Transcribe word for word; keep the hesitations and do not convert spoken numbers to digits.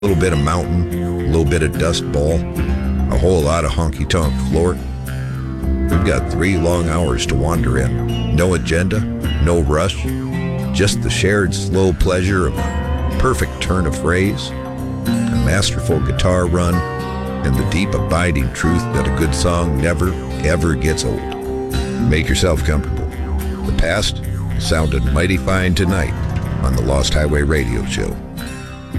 A little bit of mountain, a little bit of dust ball, a whole lot of honky-tonk floor. We've got three long hours to wander in. No agenda, no rush, just the shared slow pleasure of a perfect turn of phrase, a masterful guitar run, and the deep abiding truth that a good song never, ever gets old. Make yourself comfortable. The past sounded mighty fine tonight on the Lost Highway Radio Show.